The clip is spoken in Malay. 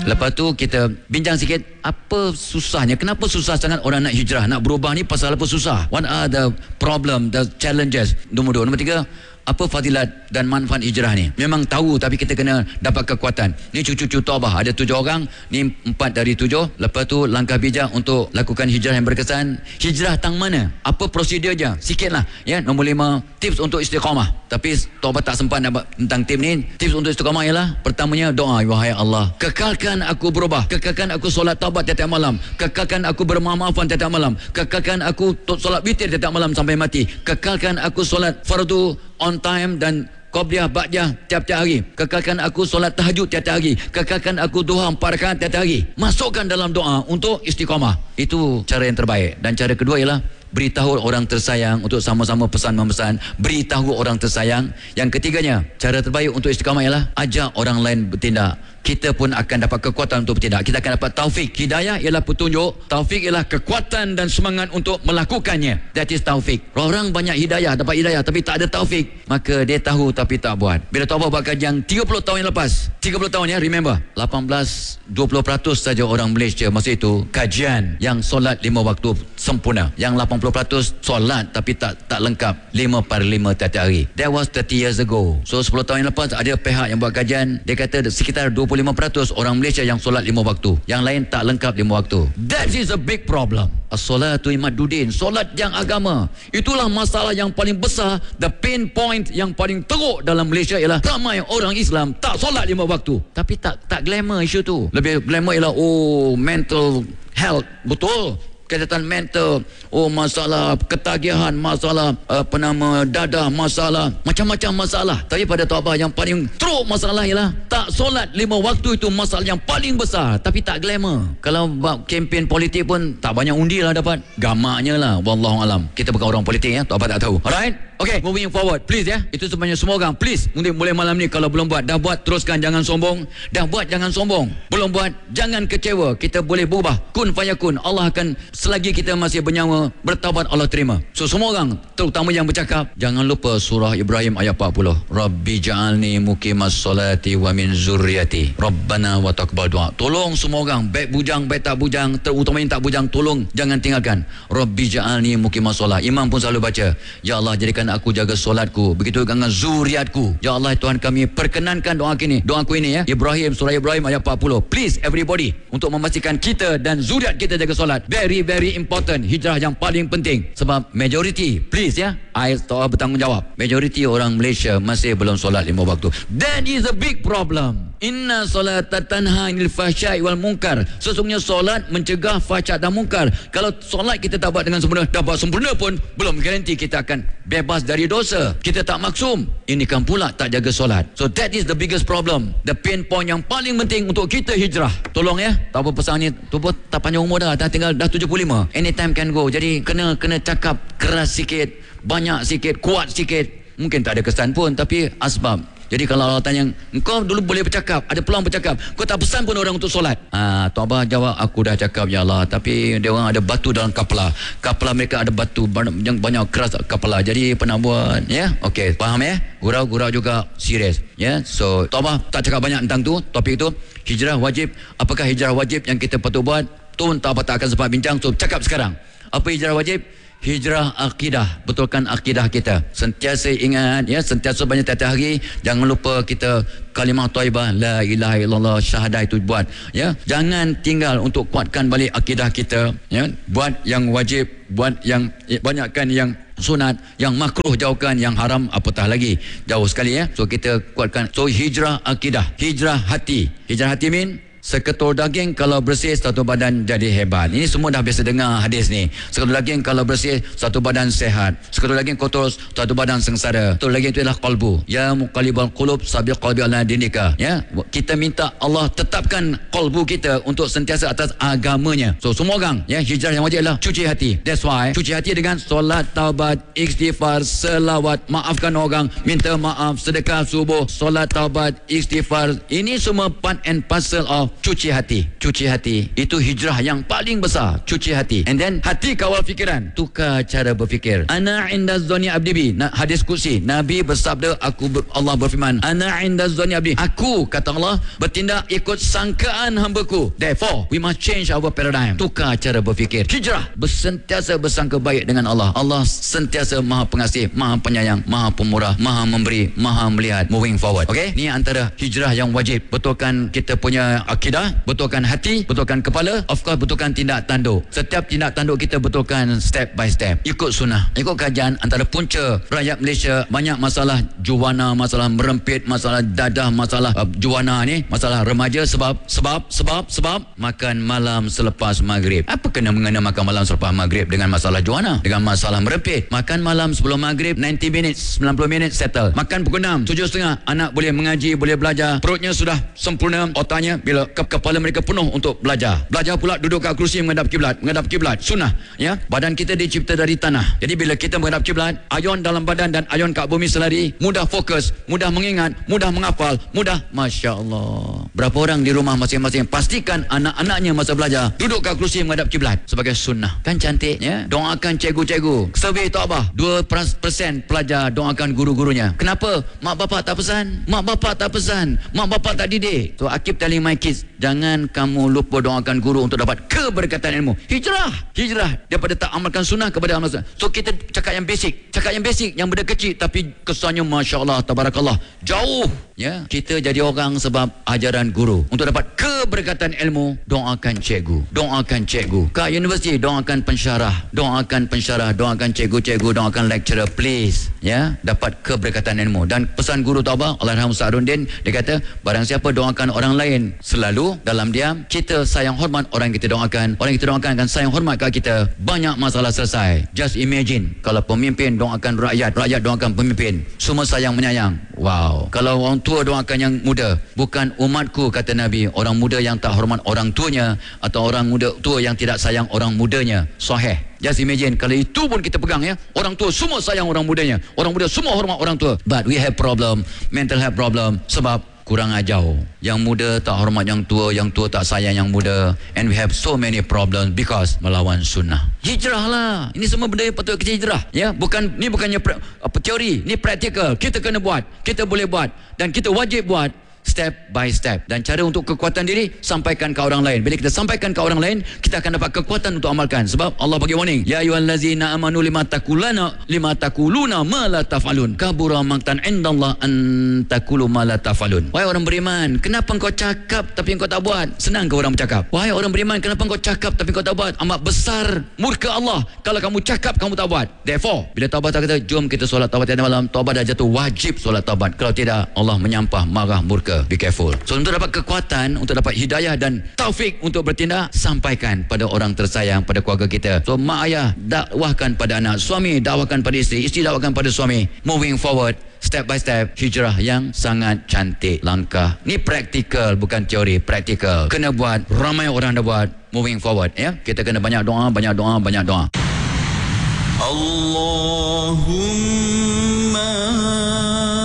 Lepas tu kita bincang sikit, apa susahnya, kenapa susah sangat orang nak hijrah, nak berubah ni, pasal apa susah? What are the problem, the challenges? Nombor 2. Nombor 3, apa fadilat dan manfaat hijrah ni? Memang tahu, tapi kita kena dapat kekuatan. Ni cucu-cucu Taubah, ada 7 orang, ni 4 dari 7. Lepas tu langkah bijak untuk lakukan hijrah yang berkesan. Hijrah tang mana? Apa prosedurnya? Sikitlah ya. Nombor 5, tips untuk istiqamah. Tapi Taubah tak sempat nak tentang tip ni. Tips untuk istiqamah ialah, pertamanya doa, wahai Allah, kekalkan aku berubah, kekalkan aku solat taubat tiap malam, kekalkan aku bermaaf-maafan tiap malam, kekalkan aku solat witir tiap malam sampai mati, kekalkan aku solat fardu on time dan qabliyah ba'diyah tiap-tiap hari, kekalkan aku solat tahajud tiap-tiap hari, kekalkan aku duha 4 rakaat tiap-tiap hari. Masukkan dalam doa untuk istiqamah. Itu cara yang terbaik. Dan cara kedua ialah beritahu orang tersayang, untuk sama-sama pesan-memesan, beritahu orang tersayang. Yang ketiganya, cara terbaik untuk istiqamah ialah ajak orang lain bertindak. Kita pun akan dapat kekuatan untuk bertindak. Kita akan dapat taufik. Hidayah ialah petunjuk, taufik ialah kekuatan dan semangat untuk melakukannya. That is taufik. Orang banyak hidayah, dapat hidayah tapi tak ada taufik, maka dia tahu tapi tak buat. Bila Taubah buat kajian 30 tahun yang lepas, 30 tahun ya, remember, 18-20% saja orang Malaysia masa itu kajian yang solat 5 waktu sempurna. Yang 80% solat tapi tak lengkap 5/5 tiap-tiap hari. That was 30 years ago. So 10 tahun yang lepas ada pihak yang buat kajian, dia kata sekitar 25% orang Malaysia yang solat 5 waktu, yang lain tak lengkap 5 waktu. That is a big problem. As-salatu imaduddin, solat yang agama. Itulah masalah yang paling besar. The pain point yang paling teruk dalam Malaysia ialah ramai orang Islam tak solat 5 waktu. Tapi tak glamour isu tu. Lebih glamour ialah mental health. Betul, kesihatan mental, masalah ketagihan, masalah dadah, masalah macam-macam masalah. Tapi pada Taubah yang paling teruk masalah ialah tak solat 5 waktu. Itu masalah yang paling besar, tapi tak glamour. Kalau buat kempen politik pun tak banyak undi lah dapat. Gamaknya lah, wallahualam. Kita bukan orang politik ya, Taubah tak tahu. Alright, okay, moving forward, please ya. Itu sebenarnya semua orang, please, mulai malam ni kalau belum buat, dah buat teruskan, jangan sombong. Dah buat jangan sombong, belum buat jangan kecewa. Kita boleh berubah, kun fayakun. Allah akan, selagi kita masih bernyawa, bertaubat Allah terima. So semua orang, terutama yang bercakap, jangan lupa surah Ibrahim ayat 40. Rabbi ja'alni muqimas solati wa min zurriyati Rabbana wa taqabbal du'a. Tolong semua orang, baik bujang baik tak bujang, terutama yang tak bujang, tolong jangan tinggalkan. Rabbi ja'alni muqimas solat. Imam pun selalu baca, ya Allah jadikan aku jaga solatku, begitu dengan zuriatku. Ya Allah Tuhan kami, perkenankan doaku ini ya. Ibrahim, surah Ibrahim ayat 40. Please everybody, untuk memastikan kita dan zuriat kita jaga solat. Very important. Hijrah yang paling penting. Sebab majority, please ya, I bertanggungjawab, majority orang Malaysia masih belum solat 5 waktu. That is a big problem. Inna solata tanha anil fahsya'i wal munkar. Sesungguhnya solat mencegah fahsyak dan munkar. Kalau solat kita tak buat dengan sempurna, dah buat sempurna pun belum garanti kita akan bebas dari dosa. Kita tak maksum, ini kan pula tak jaga solat. So that is the biggest problem. The pain point yang paling penting untuk kita hijrah. Tolong ya, tak apa pesan ni, tu pun tak panjang umur dah tinggal 75. Anytime can go. Jadi kena cakap keras sikit, banyak sikit, kuat sikit. Mungkin tak ada kesan pun, tapi asbab. Jadi kalau Allah tanya, engkau dulu boleh bercakap, ada peluang bercakap, kau tak pesan pun orang untuk solat. Taubah jawab, aku dah cakap ya Allah, tapi dia orang ada batu dalam kepala mereka, ada batu yang banyak keras kepala. Jadi apa nak buat ya? Okey, faham ya? Gurau juga serius ya. So Taubah tak cakap banyak tentang tu, topik itu. Hijrah wajib. Apakah hijrah wajib yang kita patut buat? Tu Taubah tak akan sempat bincang, so cakap sekarang. Apa hijrah wajib? Hijrah akidah, betulkan akidah kita. Sentiasa ingat ya, sentiasa banyak tiap-tiap hari. Jangan lupa kita kalimah thayyibah, la ilaha illallah, syahadah itu buat ya. Jangan tinggal untuk kuatkan balik akidah kita ya. Buat yang wajib, buat yang banyakkan yang sunat, yang makruh jauhkan, yang haram apatah lagi jauh sekali ya. So kita kuatkan. So hijrah akidah, hijrah hati. Hijrah hati seketul daging kalau bersih, satu badan jadi hebat. Ini semua dah biasa dengar hadis ni. Seketul daging kalau bersih, satu badan sehat. Seketul daging kotor, satu badan sengsara. Seketul daging itu adalah qalbu. Ya muqallibal qulub, sabiq qalbi ala dinika. Ya, kita minta Allah tetapkan qalbu kita untuk sentiasa atas agamanya. So semua orang ya, hijrah yang wajib adalah cuci hati. That's why cuci hati dengan solat, taubat, istighfar, selawat, maafkan orang, minta maaf, sedekah subuh, solat, taubat, istighfar. Ini semua part and parcel of cuci hati. Cuci hati itu hijrah yang paling besar. Cuci hati. And then hati kawal fikiran, tukar cara berfikir. Ana inda zonni abdi bi. Hadis kursi, Nabi bersabda, Allah berfirman, ana inda zonni abdi, aku, kata Allah, bertindak ikut sangkaan hamba-Ku. Therefore we must change our paradigm. Tukar cara berfikir. Hijrah, bersentiasa bersangka baik dengan Allah. Allah sentiasa maha pengasih, maha penyayang, maha pemurah, maha memberi, maha melihat. Moving forward. Okay, ni antara hijrah yang wajib. Betulkan kita punya akidah, betulkan hati, betulkan kepala, of course betulkan tindak tanduk. Setiap tindak tanduk kita betulkan step by step. Ikut sunnah. Ikut kajian, antara punca rakyat Malaysia banyak masalah juwana, masalah merempit, masalah dadah, masalah juwana ni, masalah remaja sebab makan malam selepas maghrib. Apa kena mengena makan malam selepas maghrib dengan masalah juwana, dengan masalah merempit? Makan malam sebelum maghrib 90 minutes, 90 minutes settle. Makan pukul 6, 7.30 anak boleh mengaji, boleh belajar, perutnya sudah sempurna, otaknya bila kepala mereka penuh untuk belajar. Belajar pula duduk kat kerusi menghadap kiblat, sunnah, ya. Badan kita dicipta dari tanah. Jadi bila kita menghadap kiblat, ayon dalam badan dan ayon kat bumi selari, mudah fokus, mudah mengingat, mudah menghafal, mudah, masya-Allah. Berapa orang di rumah masing-masing pastikan anak-anaknya masa belajar duduk kat kerusi menghadap kiblat sebagai sunnah. Kan cantik, ya. Doakan cikgu-cikgu. Survey tu apa? 2% pelajar doakan guru-gurunya. Kenapa? Mak bapak tak pesan. Mak bapak tak pesan. Mak bapak tak didik. So I keep telling my kids, jangan kamu lupa doakan guru untuk dapat keberkatan ilmu. Hijrah daripada tak amalkan sunnah kepada amal sunnah. So kita cakap yang basic, yang benda kecil tapi kesannya masya-Allah, tabarakallah, jauh, ya. Kita jadi orang sebab ajaran guru. Untuk dapat keberkatan ilmu, doakan cikgu. Kat universiti doakan pensyarah, doakan cikgu-cikgu, doakan lecturer, please, ya, dapat keberkatan ilmu. Dan pesan guru tu apa? Allahyarham Sa'aduddin, dia kata, barang siapa doakan orang lain selalu dalam diam, kita sayang hormat orang yang kita doakan, orang yang kita doakan akan sayang hormat kat kita, banyak masalah selesai. Just imagine kalau pemimpin doakan rakyat doakan pemimpin, semua sayang menyayang. Wow. Kalau orang tua doakan yang muda, bukan umatku, kata Nabi, orang muda yang tak hormat orang tuanya atau orang muda tua yang tidak sayang orang mudanya. Sahih. Just imagine kalau itu pun kita pegang, ya. Orang tua semua sayang orang mudanya, orang muda semua hormat orang tua. But we have problem, mental health problem, sebab kurang ajar. Yang muda tak hormat yang tua tak sayang yang muda, and we have so many problems because melawan sunnah. Hijrah lah. Ini semua benda yang patut kita hijrah, ya. Ni bukannya teori, ni praktikal. Kita kena buat, kita boleh buat dan kita wajib buat. Step by step. Dan cara untuk kekuatan diri, sampaikan ke orang lain. Bila kita sampaikan ke orang lain, kita akan dapat kekuatan untuk amalkan. Sebab Allah bagi warning, ya ayyuhallazina amanu lima taquluna ma la taf'alun, kabura maqtan indallah an taqulu ma la taf'alun. Wahai orang beriman, kenapa engkau cakap tapi engkau tak buat? Senang ke orang bercakap? Wahai orang beriman, kenapa engkau cakap tapi engkau tak buat? Amat besar murka Allah kalau kamu cakap kamu tak buat. Therefore, bila taubat kata, jom kita solat taubat tiap malam, taubat dah jatuh, wajib solat taubat. Kalau tidak, Allah menyampah, marah, murka. Be careful. So untuk dapat kekuatan, untuk dapat hidayah dan taufik untuk bertindak, sampaikan pada orang tersayang, pada keluarga kita. So mak ayah dakwahkan pada anak, suami dakwahkan pada isteri dakwahkan pada suami. Moving forward, step by step, hijrah yang sangat cantik. Langkah ni praktikal, bukan teori, praktikal. Kena buat, ramai orang dah buat. Moving forward, ya. Kita kena banyak doa. Allahumma